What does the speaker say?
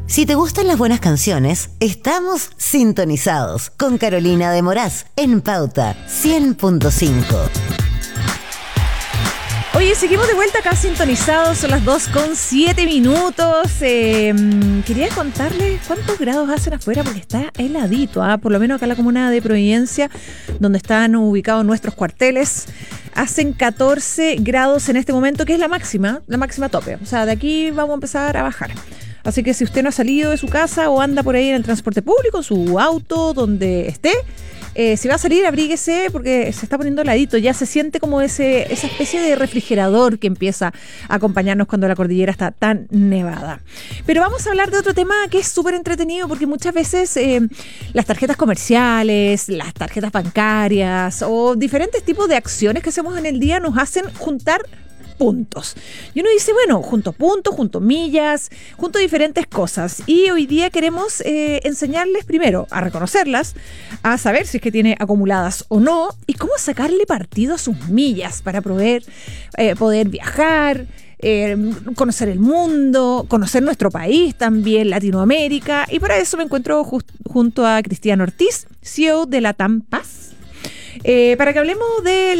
Si te gustan las buenas canciones, estamos sintonizados con Carolina de Moraz en Pauta 100.5. Oye, seguimos de vuelta acá sintonizados, son las 2:07. Quería contarles cuántos grados hacen afuera porque está heladito, por lo menos acá en la comuna de Providencia, donde están ubicados nuestros cuarteles. Hacen 14 grados en este momento, que es la máxima tope. O sea, de aquí vamos a empezar a bajar. Así que si usted no ha salido de su casa o anda por ahí en el transporte público, en su auto, donde esté, si va a salir, abríguese porque se está poniendo heladito. Ya se siente como esa especie de refrigerador que empieza a acompañarnos cuando la cordillera está tan nevada. Pero vamos a hablar de otro tema que es súper entretenido porque muchas veces las tarjetas comerciales, las tarjetas bancarias o diferentes tipos de acciones que hacemos en el día nos hacen juntar puntos. Y uno dice, bueno, junto puntos, junto millas, junto diferentes cosas. Y hoy día queremos enseñarles primero a reconocerlas, a saber si es que tiene acumuladas o no, y cómo sacarle partido a sus millas para poder viajar, conocer el mundo, conocer nuestro país también, Latinoamérica. Y para eso me encuentro junto a Cristian Ortiz, CEO de Latam Paz, para que hablemos de